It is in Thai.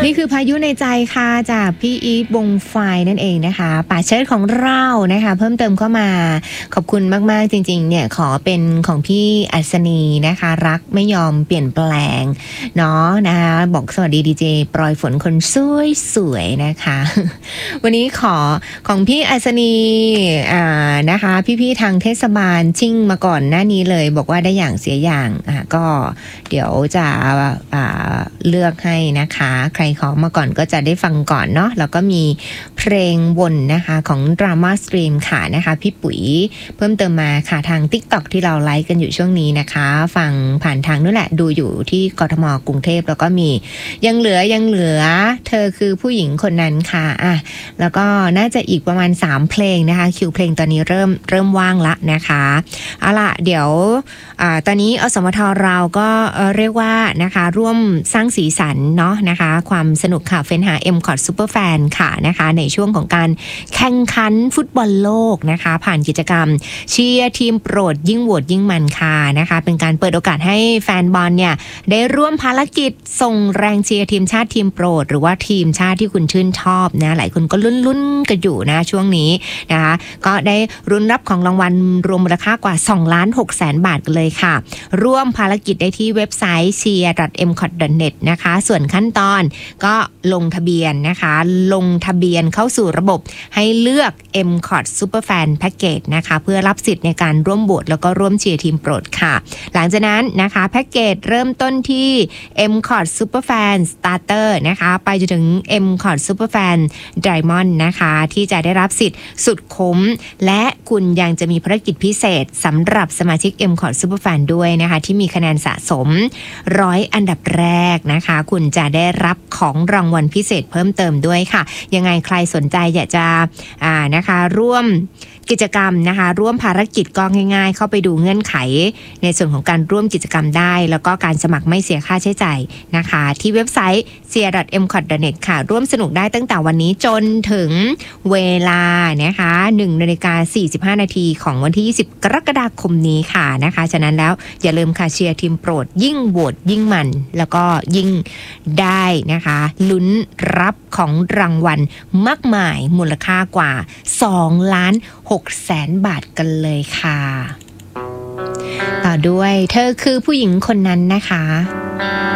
นี่คือพายุในใจค่ะจากพี่อีทวงไฟนั่นเองนะคะป่าเชิดของเรานะคะเพิ่มเติมเข้ามาขอบคุณมากๆจริงๆเนี่ยขอเป็นของพี่อัศนีนะคะรักไม่ยอมเปลี่ยนแปลงเนาะนะคะบอกสวัสดีดีเจปลอยฝนคนสวยๆนะคะ วันนี้ขอของพี่อัศนีนะคะพี่ๆทางเทศบาลชิ่งมาก่อนหน้านี้เลยบอกว่าได้อย่างเสียอย่างก็เดี๋ยวจะเลือกให้นะคะใครขอมาก่อนก็จะได้ฟังก่อนเนาะแล้วก็มีเพลงวนนะคะของ Drama Stream ค่ะนะคะพี่ปุ๋ยเพิ่มเติมมาค่ะทาง TikTok ที่เราไลฟ์กันอยู่ช่วงนี้นะคะฟังผ่านทางนู่นแหละดูอยู่ที่กทมกรุงเทพแล้วก็มียังเหลือเธอคือผู้หญิงคนนั้นค่ะแล้วก็น่าจะอีกประมาณ3เพลงนะคะคิวเพลงตอนนี้เริ่มว่างละนะคะเอาล่ะเดี๋ยวตอนนี้อสมทเราก็เรียกว่านะคะร่วมสร้างสีสันเนาะนะคะความสนุกค่ะเฟ้นหา M-KOT Superfan ค่ะนะคะในช่วงของการแข่งขันฟุตบอลโลกนะคะผ่านกิจกรรมเชียร์ทีมโปรดยิ่งโหวตยิ่งมันค่ะนะคะเป็นการเปิดโอกาสให้แฟนบอลเนี่ยได้ร่วมภารกิจส่งแรงเชียร์ทีมชาติทีมโปรดหรือว่าทีมชาติที่คุณชื่นชอบนะหลายคนก็ลุ้นกันอยู่นะช่วงนี้นะคะก็ได้รุ้นรับของรางวัลรวมมูลค่ากว่า 2,600,000 บาทกันเลยค่ะร่วมภารกิจได้ที่เว็บไซต์ cheer.mkot.net นะคะส่วนขั้นตอนก็ลงทะเบียนนะคะลงทะเบียนเข้าสู่ระบบให้เลือก M-KOT Superfan Package นะคะเพื่อรับสิทธิ์ในการร่วมโหวตแล้วก็ร่วมเชียร์ทีมโปรดค่ะหลังจากนั้นนะคะแพ็กเกจเริ่มต้นที่ M-KOT Superfan Starter นะคะไปจนถึง M-KOT Superfan Diamond นะคะที่จะได้รับสิทธิ์สุดคุ้มและคุณยังจะมีภารกิจพิเศษสำหรับสมาชิก M-KOT Superfan ด้วยนะคะที่มีคะแนนสะสม100อันดับแรกนะคะคุณจะได้รับของรางวัลพิเศษเพิ่มเติมด้วยค่ะยังไงใครสนใจอยากจะนะคะร่วมกิจกรรมนะคะร่วมภารกิจก็ง่ายๆเข้าไปดูเงื่อนไขในส่วนของการร่วมกิจกรรมได้แล้วก็การสมัครไม่เสียค่าใช้จ่ายนะคะที่เว็บไซต์ cheer.mkot.net ค่ะร่วมสนุกได้ตั้งแต่วันนี้จนถึงเวลานะคะ1:45 น.ของวันที่20กรกฎาคมนี้ค่ะนะคะฉะนั้นแล้วอย่าลืมค่ะเชียร์ทีมโปรดยิ่งโหวตยิ่งมันแล้วก็ยิ่งได้นะคะลุ้นรับของรางวัลมากมายมูลค่ากว่า2,600,000 บาทกันเลยค่ะต่อด้วยเธอคือผู้หญิงคนนั้นนะคะ